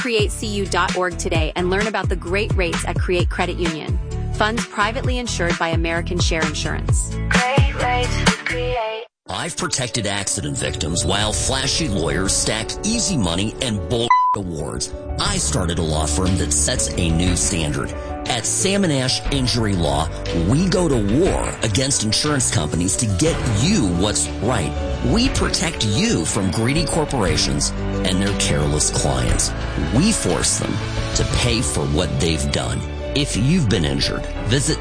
CreateCU.org today and learn about the great rates at Create Credit Union. Funds privately insured by American Share Insurance. Great rates with Create. I've protected accident victims while flashy lawyers stack easy money and bull awards. I started a law firm that sets a new standard. At Sam & Ash Injury Law, we go to war against insurance companies to get you what's right. We protect you from greedy corporations and their careless clients. We force them to pay for what they've done. If you've been injured, visit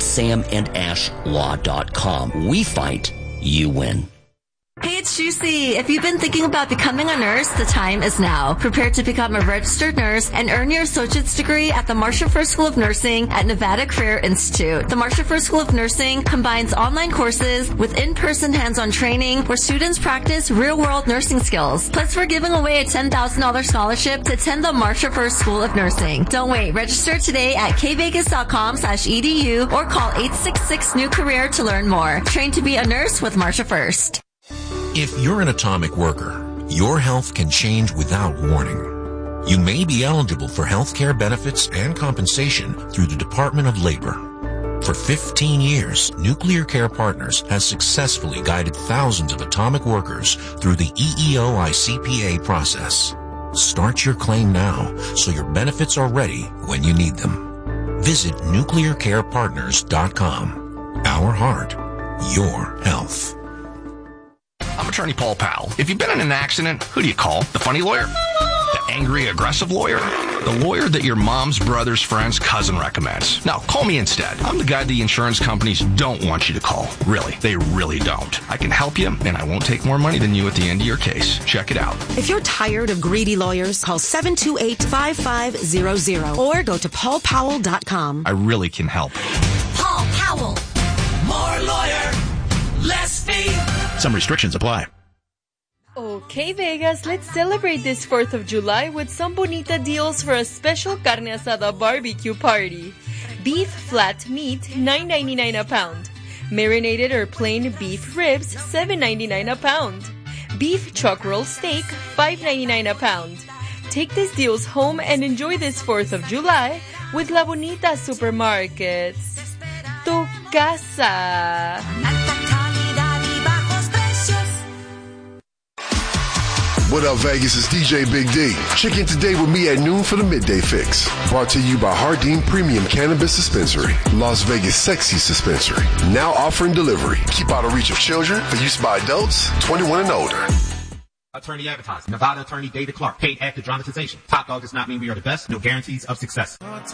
samandashlaw.com. We fight, you win. Hey, it's Juicy. If you've been thinking about becoming a nurse, the time is now. Prepare to become a registered nurse and earn your associate's degree at the Marcia First School of Nursing at Nevada Career Institute. The Marcia First School of Nursing combines online courses with in-person hands-on training where students practice real-world nursing skills. Plus, we're giving away a $10,000 scholarship to attend the Marcia First School of Nursing. Don't wait. Register today at kvegas.com/edu or call 866-NEW-CAREER to learn more. Train to be a nurse with Marcia First. If you're an atomic worker, your health can change without warning. You may be eligible for health care benefits and compensation through the Department of Labor. For 15 years, Nuclear Care Partners has successfully guided thousands of atomic workers through the EEO-ICPA process. Start your claim now so your benefits are ready when you need them. Visit nuclearcarepartners.com. Our heart, your health. I'm attorney Paul Powell. If you've been in an accident, who do you call? The funny lawyer? The angry, aggressive lawyer? The lawyer that your mom's brother's friend's cousin recommends? No, call me instead. I'm the guy the insurance companies don't want you to call. Really, they really don't. I can help you, and I won't take more money than you at the end of your case. Check it out. If you're tired of greedy lawyers, call 728-5500 or go to paulpowell.com. I really can help. Paul Powell. More lawyer, less fee. Some restrictions apply. Okay, Vegas, let's celebrate this 4th of July with some bonita deals for a special carne asada barbecue party. Beef flat meat, $9.99 a pound. Marinated or plain beef ribs, $7.99 a pound. Beef chuck roll steak, $5.99 a pound. Take these deals home and enjoy this 4th of July with La Bonita Supermarkets. Tu casa. What up, Vegas? It's DJ Big D. Check in today with me at noon for the Midday Fix. Brought to you by Hardin Premium Cannabis Dispensary, Las Vegas' sexy dispensary. Now offering delivery. Keep out of reach of children. For use by adults 21 and older. Attorney advertising. Nevada attorney David Clark. Paid actor dramatization. Top dog does not mean we are the best. No guarantees of success.